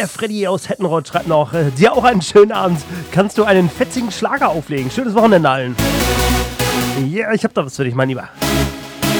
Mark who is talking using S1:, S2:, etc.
S1: Der Freddy aus Hettenrott schreibt noch, dir auch einen schönen Abend. Kannst du einen fetzigen Schlager auflegen? Schönes Wochenende allen. Ja, ich hab da was für dich, mein Lieber.